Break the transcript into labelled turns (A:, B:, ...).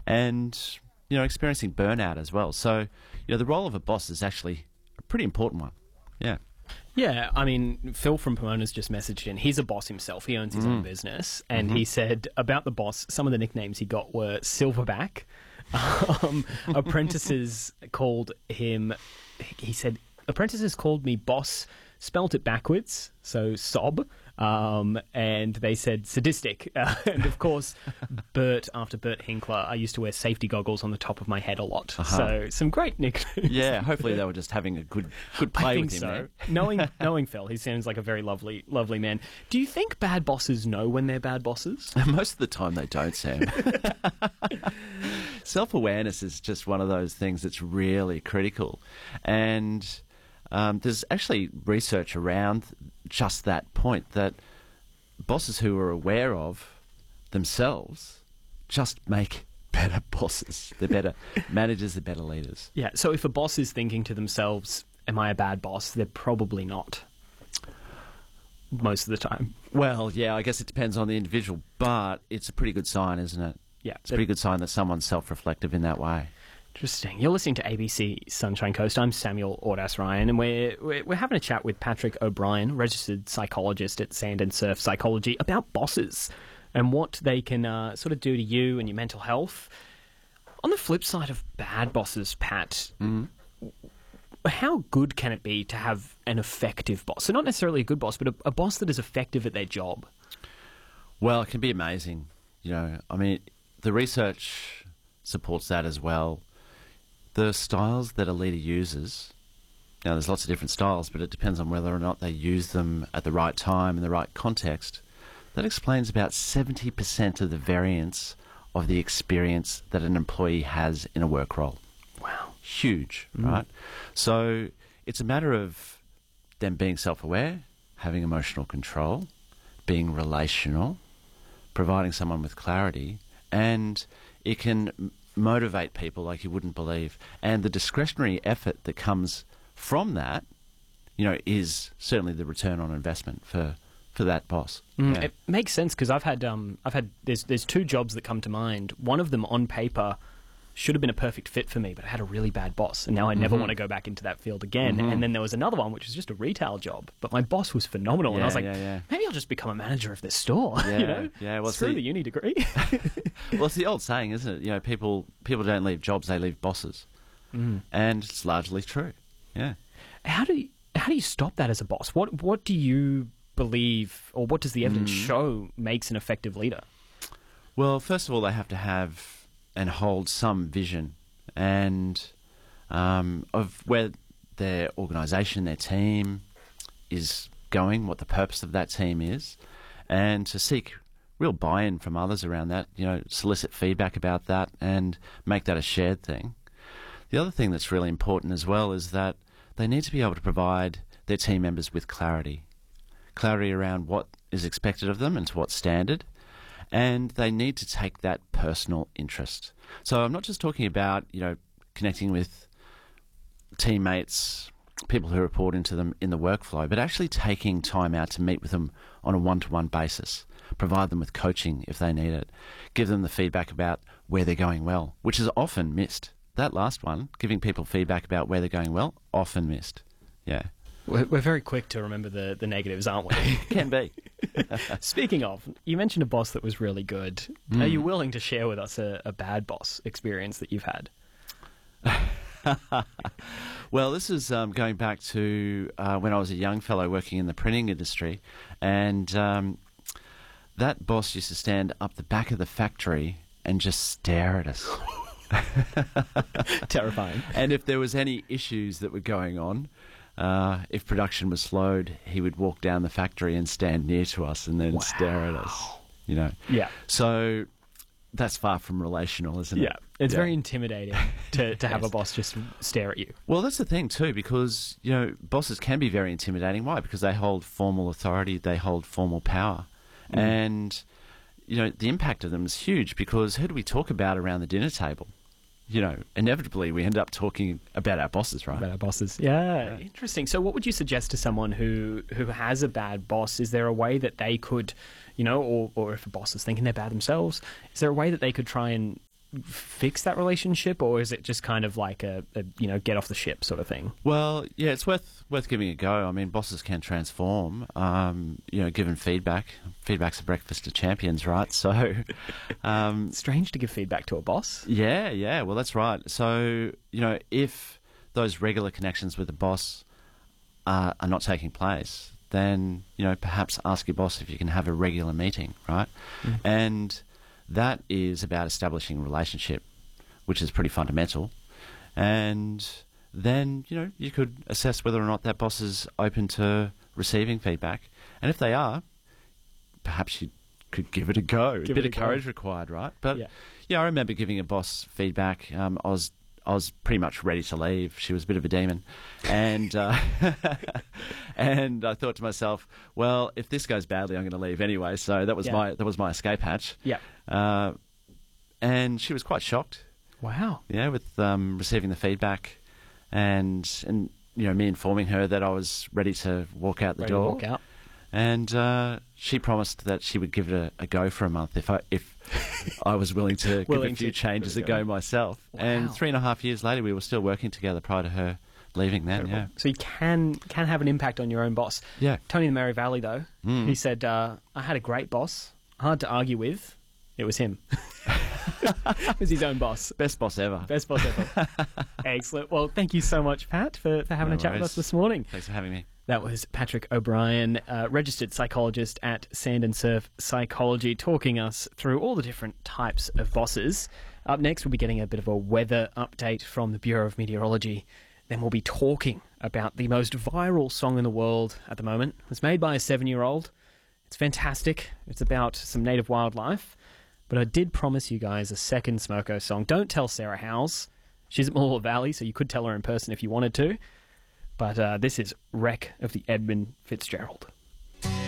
A: and, experiencing burnout as well. So, the role of a boss is actually a pretty important one. Yeah.
B: Yeah, I mean, Phil from Pomona's just messaged in. He's a boss himself. He owns his own business. And he said about the boss, some of the nicknames he got were Silverback. Apprentices called him... He said, apprentices called me boss, spelt it backwards, so sob. And they said sadistic. And of course, after Bert Hinkler, I used to wear safety goggles on the top of my head a lot. So some great nicknames.
A: Yeah, hopefully they were just having a good play with him there.
B: Knowing Phil, he seems like a very lovely man. Do you think bad bosses know when they're bad bosses?
A: Most of the time they don't, Sam. Self-awareness is just one of those things that's really critical. And there's actually research around just that point, that bosses who are aware of themselves just make better bosses. They're better managers, they're better leaders.
B: Yeah, so if a boss is thinking to themselves, am I a bad boss? They're probably not. Most of the time.
A: Well, yeah, I guess it depends on the individual, but it's a pretty good sign, isn't it?
B: Yeah.
A: It's a pretty good sign that someone's self-reflective in that way.
B: Interesting. You're listening to ABC Sunshine Coast. I'm Samuel Ordas Ryan, and we're having a chat with Patrick O'Brien, registered psychologist at Sand and Surf Psychology, about bosses and what they can sort of do to you and your mental health. On the flip side of bad bosses, Pat, how good can it be to have an effective boss? So not necessarily a good boss, but a boss that is effective at their job.
A: Well, it can be amazing. The research supports that as well. The styles that a leader uses, now there's lots of different styles, but it depends on whether or not they use them at the right time in the right context. That explains about 70% of the variance of the experience that an employee has in a work role.
B: Wow.
A: Huge, right? So it's a matter of them being self-aware, having emotional control, being relational, providing someone with clarity, and it can motivate people like you wouldn't believe. And the discretionary effort that comes from that, is certainly the return on investment for that boss. Yeah.
B: It makes sense, because I've had there's two jobs that come to mind. One of them on paper should have been a perfect fit for me, but I had a really bad boss, and now I never want to go back into that field again. And then there was another one, which was just a retail job, but my boss was phenomenal, and I was like, maybe I'll just become a manager of this store.
A: Yeah, well,
B: screw the uni degree.
A: Well, it's the old saying, isn't it? People don't leave jobs, they leave bosses, and it's largely true. Yeah.
B: How do you stop that as a boss? What do you believe, or what does the evidence show makes an effective leader?
A: Well, first of all, they have to have and hold some vision and of where their organisation, their team is going, what the purpose of that team is, and to seek real buy-in from others around that, solicit feedback about that and make that a shared thing. The other thing that's really important as well is that they need to be able to provide their team members with clarity around what is expected of them and to what standard. And they need to take that personal interest. So I'm not just talking about, connecting with teammates, people who report into them in the workflow, but actually taking time out to meet with them on a one-to-one basis, provide them with coaching if they need it, give them the feedback about where they're going well, which is often missed. That last one, giving people feedback about where they're going well, often missed. Yeah.
B: We're very quick to remember the negatives, aren't we?
A: Can be.
B: Speaking of, you mentioned a boss that was really good. Are you willing to share with us a bad boss experience that you've had?
A: Well, this is going back to when I was a young fellow working in the printing industry, and that boss used to stand up the back of the factory and just stare at us.
B: Terrifying.
A: And if there was any issues that were going on, if production was slowed, he would walk down the factory and stand near to us and then stare at us,
B: Yeah.
A: So that's far from relational, isn't it?
B: Yeah. It's very intimidating to have a boss just stare at you.
A: Well, that's the thing too, because, bosses can be very intimidating. Why? Because they hold formal authority, they hold formal power. And, the impact of them is huge, because who do we talk about around the dinner table? Inevitably we end up talking about our bosses, right?
B: About our bosses. Yeah. Interesting. So what would you suggest to someone who has a bad boss? Is there a way that they could, or if a boss is thinking they're bad themselves, is there a way that they could try and fix that relationship, or is it just kind of like a get off the ship sort of thing?
A: Well, yeah, it's worth giving it a go. I mean, bosses can transform. Given feedback. Feedback's a breakfast of champions, right? So,
B: Strange to give feedback to a boss.
A: yeah. Well, that's right. So, if those regular connections with the boss are not taking place, then perhaps ask your boss if you can have a regular meeting, right? And that is about establishing a relationship, which is pretty fundamental. And then, you could assess whether or not that boss is open to receiving feedback. And if they are, perhaps you could give it a go. A bit of courage required, right? But, I remember giving a boss feedback. I was pretty much ready to leave. She was a bit of a demon. And and I thought to myself, well, if this goes badly, I'm going to leave anyway. So that was my escape hatch.
B: Yeah.
A: And she was quite shocked.
B: Wow.
A: Yeah, with receiving the feedback and me informing her that I was ready to walk out the door.
B: Walk out.
A: And she promised that she would give it a go for a month if I was willing to give a few changes a go myself.
B: Wow.
A: And 3.5 years later, we were still working together prior to her leaving then.
B: Incredible.
A: Yeah.
B: So you can have an impact on your own boss.
A: Yeah.
B: Tony in the Mary Valley, though, he said, I had a great boss, hard to argue with. It was him. It was his own boss.
A: Best boss ever.
B: Best boss ever. Excellent. Well, thank you so much, Pat, for having a chat with us this morning.
A: Thanks for having me.
B: That was Patrick O'Brien, registered psychologist at Sand and Surf Psychology, talking us through all the different types of bosses. Up next, we'll be getting a bit of a weather update from the Bureau of Meteorology. Then we'll be talking about the most viral song in the world at the moment. It was made by a 7-year-old. It's fantastic. It's about some native wildlife. But I did promise you guys a second Smoko song. Don't tell Sarah Howes. She's at Moorabool Valley, so you could tell her in person if you wanted to. But this is Wreck of the Edmund Fitzgerald.